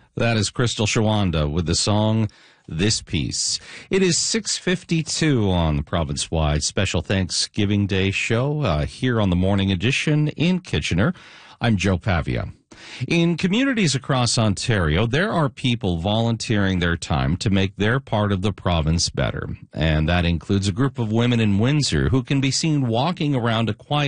That is Crystal Shawanda with the song This Piece. It is 6:52 on the province-wide special Thanksgiving Day show here on the Morning Edition in Kitchener. I'm Joe Pavia. In communities across Ontario, there are people volunteering their time to make their part of the province better. And that includes a group of women in Windsor who can be seen walking around a quiet